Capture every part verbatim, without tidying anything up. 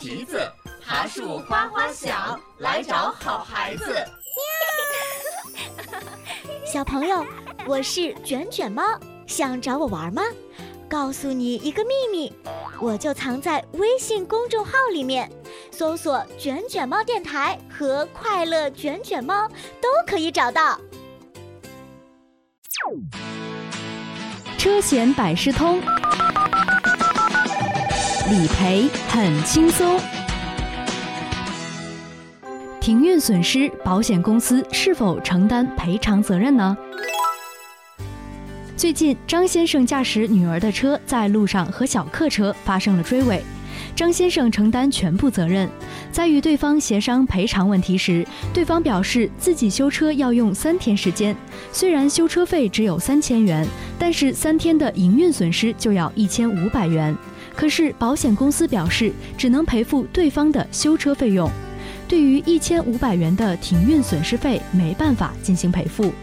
橘子，爬树花花响，来找好孩子。 小朋友，我是卷卷猫，想找我玩吗？告诉你一个秘密，我就藏在微信公众号里面，搜索卷卷猫电台和快乐卷卷猫都可以找到。 车险百事通，理赔很轻松。停运损失，保险公司是否承担赔偿责任呢？最近，张先生驾驶女儿的车在路上和小客车发生了追尾，张先生承担全部责任。在与对方协商赔偿问题时，对方表示自己修车要用三天时间，虽然修车费只有三千元，但是三天的营运损失就要一千五百元。可是保险公司表示只能赔付对方的修车费用，对于一千五百元的停运损失费没办法进行赔付。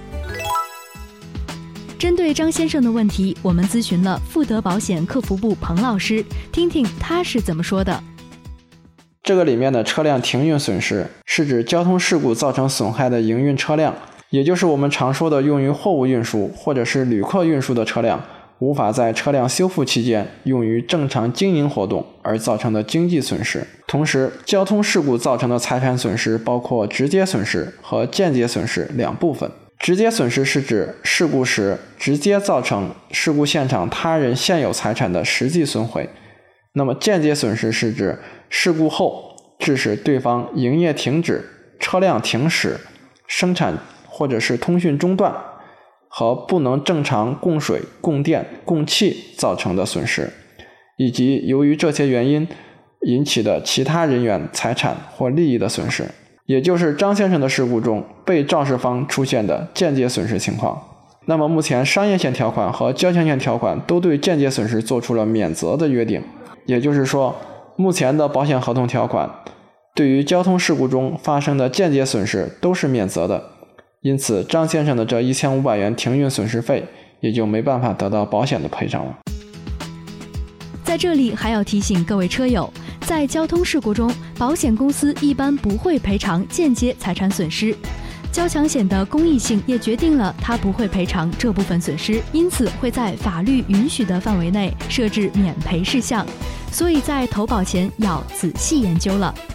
针对张先生的问题，我们咨询了富德保险客服部彭老师，听听他是怎么说的。 这个里面的车辆停运损失是指交通事故造成损害的营运车辆，也就是我们常说的用于货物运输或者是旅客运输的车辆，无法在车辆修复期间用于正常经营活动而造成的经济损失。同时，交通事故造成的财产损失包括直接损失和间接损失两部分。直接损失是指事故时直接造成事故现场他人现有财产的实际损毁，那么间接损失是指事故后致使对方营业停止、车辆停驶、生产或者是通讯中断和不能正常供水、供电、供气造成的损失，以及由于这些原因引起的其他人员财产或利益的损失，也就是张先生的事故中被肇事方出现的间接损失情况。那么目前商业险条款和交强险条款都对间接损失做出了免责的约定，也就是说目前的保险合同条款对于交通事故中发生的间接损失都是免责的，因此张先生的这一千五百元停运损失费也就没办法得到保险的赔偿了。 在这里还要提醒各位车友，在交通事故中，保险公司一般不会赔偿间接财产损失，交强险的公益性也决定了它不会赔偿这部分损失，因此会在法律允许的范围内设置免赔事项，所以在投保前要仔细研究了。